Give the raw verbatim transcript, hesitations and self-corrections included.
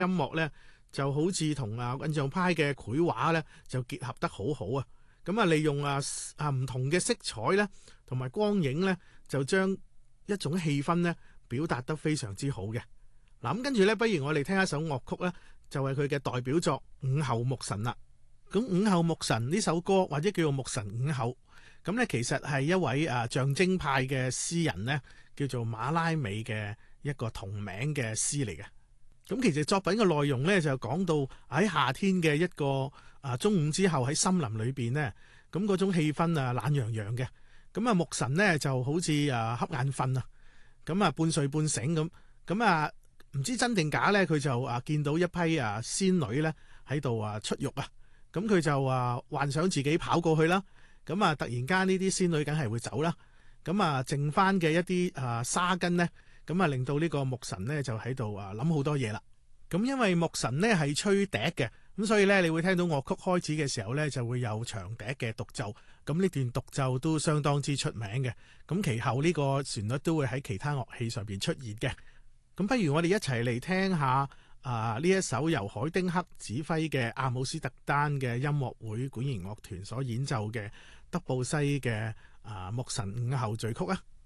音樂咧就好似同啊印象派嘅繪畫咧就結合得好好啊！咁啊利用啊啊唔同嘅色彩咧同埋光影咧，就將一種氣氛咧表達得非常之好嘅。嗱，咁跟住咧，不如我哋聽一首樂曲咧，就係佢嘅代表作《午後牧神》啦。咁《午後牧神》呢首歌或者叫做《牧神午後》，咁咧其實係一位啊象徵派嘅詩人咧，叫做馬拉美嘅一個同名嘅詩嚟嘅。咁其實作品嘅內容咧就講到喺夏天嘅一個啊中午之後喺森林裏邊咧，咁嗰種氣氛啊懶洋洋嘅。咁啊牧神咧就好似啊瞌眼瞓啊，咁啊半睡半醒咁，咁啊唔知真定假咧，佢就啊見到一批啊仙女咧喺度啊出浴啊，咁佢就啊幻想自己跑過去啦，咁啊突然間呢啲仙女梗係會走啦，咁啊剩翻嘅一啲啊沙根咧，咁啊令到呢個牧神咧就喺度啊諗好多嘢啦。咁因為牧神咧係吹笛嘅，咁所以咧你會聽到樂曲開始嘅時候咧就會有長笛嘅獨奏，咁呢段獨奏都相當之出名嘅。咁其後呢個旋律都會喺其他樂器上邊出現嘅。咁不如我哋一齊嚟聽下啊呢一首由海丁克指揮嘅阿姆斯特丹嘅音樂會管弦樂團所演奏嘅德布西嘅啊牧神午後序曲啊！